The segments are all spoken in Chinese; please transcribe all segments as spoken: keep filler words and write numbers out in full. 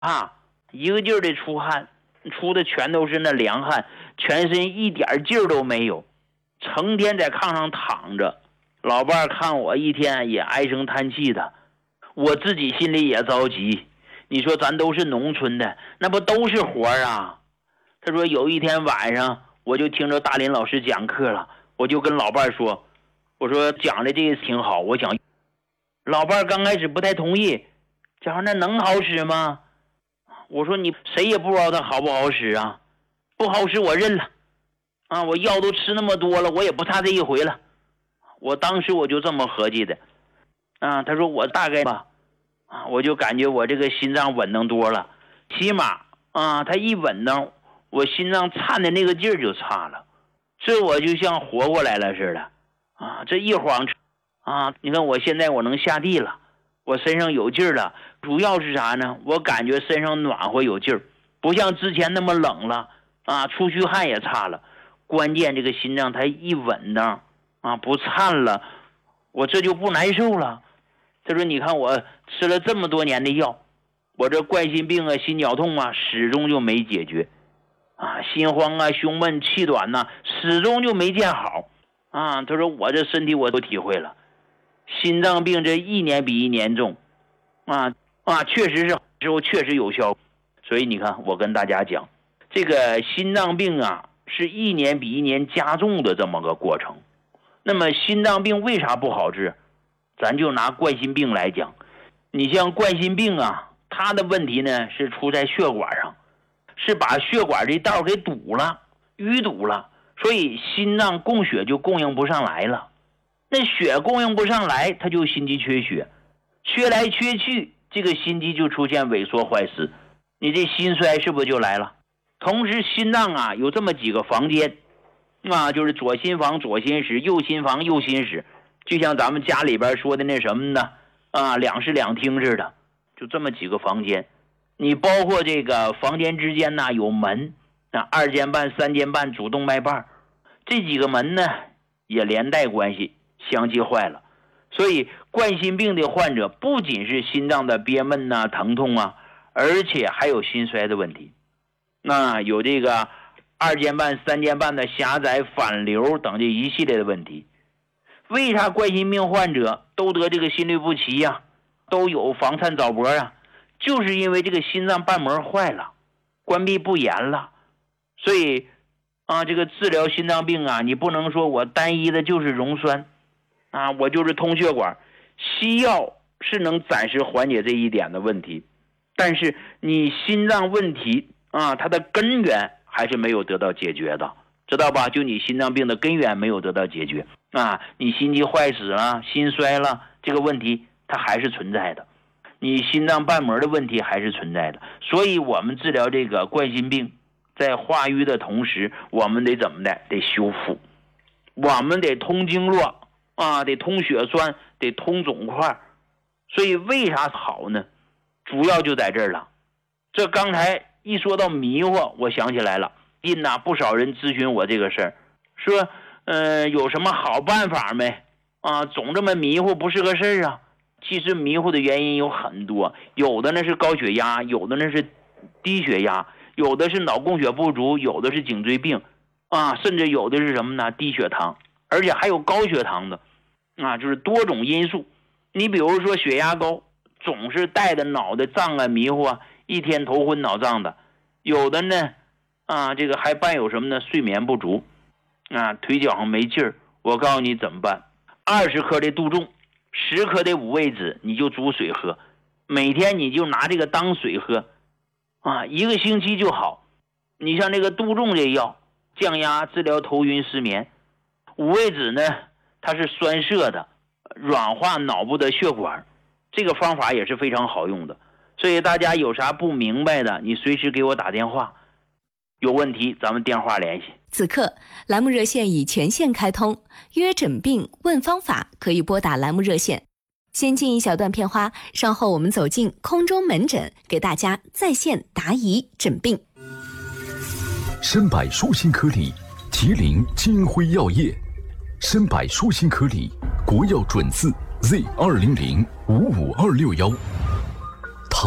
啊，一个劲儿的出汗，出的全都是那凉汗，全身一点劲儿都没有，成天在炕上躺着。老伴儿看我一天也唉声叹气的，我自己心里也着急。你说咱都是农村的，那不都是活儿啊？他说有一天晚上，我就听着大林老师讲课了，我就跟老伴儿说，我说讲的这个挺好，我想。老伴儿刚开始不太同意，讲那能好使吗？我说你谁也不知道它好不好使啊，不好使我认了啊，我药都吃那么多了，我也不差这一回了。我当时我就这么合计的啊。他说我大概吧啊，我就感觉我这个心脏稳当多了，起码啊，他一稳当，我心脏颤的那个劲儿就差了，这我就像活过来了似的啊。这一晃啊，你看我现在我能下地了，我身上有劲儿了，主要是啥呢？我感觉身上暖和有劲儿，不像之前那么冷了啊，出虚汗也差了。关键这个心脏它一稳当啊，不颤了，我这就不难受了。他说你看我吃了这么多年的药，我这冠心病啊、心绞痛啊始终就没解决啊，心慌啊、胸闷、气短呐、啊、始终就没见好啊。他说我这身体我都体会了，心脏病这一年比一年重啊啊，确实是之后确实有效。所以你看我跟大家讲，这个心脏病啊是一年比一年加重的这么个过程。那么心脏病为啥不好治？咱就拿冠心病来讲，你像冠心病啊，它的问题呢是出在血管上，是把血管这道给堵了，淤堵了，所以心脏供血就供应不上来了。那血供应不上来，它就心肌缺血，缺来缺去，这个心肌就出现萎缩坏死，你这心衰是不是就来了？同时心脏啊有这么几个房间啊，就是左心房左心室，右心房右心室，就像咱们家里边说的那什么呢啊，两室两厅似的，就这么几个房间。你包括这个房间之间呢有门啊，二间半三间半主动脉瓣，这几个门呢也连带关系，相继坏了。所以冠心病的患者不仅是心脏的憋闷呐、疼痛啊，而且还有心衰的问题。那有这个二间半三间半的狭窄反流等这一系列的问题。为啥冠心病患者都得这个心律不齐呀、啊，都有房颤早搏啊？就是因为这个心脏瓣膜坏了，关闭不严了。所以啊，这个治疗心脏病啊，你不能说我单一的就是溶栓啊，我就是通血管。西药是能暂时缓解这一点的问题，但是你心脏问题啊，它的根源还是没有得到解决的，知道吧？就你心脏病的根源没有得到解决啊，你心肌坏死了、心衰了，这个问题它还是存在的，你心脏瓣膜的问题还是存在的。所以我们治疗这个冠心病，在化瘀的同时，我们得怎么的？得修复，我们得通经络啊，得通血栓，得通肿块。所以为啥好呢？主要就在这儿了。这刚才一说到迷糊，我想起来了，近呐不少人咨询我这个事儿，说呃有什么好办法没啊？总这么迷糊不是个事儿啊。其实迷糊的原因有很多，有的呢是高血压，有的呢是低血压，有的是脑供血不足，有的是颈椎病啊，甚至有的是什么呢？低血糖，而且还有高血糖的啊，就是多种因素。你比如说血压高，总是带着脑袋胀啊迷糊啊，一天头昏脑胀的。有的呢啊，这个还伴有什么呢？睡眠不足啊，腿脚上没劲儿。我告诉你怎么办？二十克的杜仲，十克的五味子，你就煮水喝，每天你就拿这个当水喝啊，一个星期就好。你像这个杜仲这药，降压治疗头晕失眠，五味子呢它是酸涩的，软化脑部的血管，这个方法也是非常好用的。所以大家有啥不明白的，你随时给我打电话，有问题咱们电话联系。 此刻栏目热线已全线开通，约诊病问方法可以拨打栏目热线。先进一小段片花，稍后我们走进空中门诊，给大家在线答疑诊病。 参百舒心颗粒，麒麟金辉药业。参百舒心颗粒，国药准字 Z 二零零五五二六幺。汤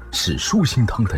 是舒心汤的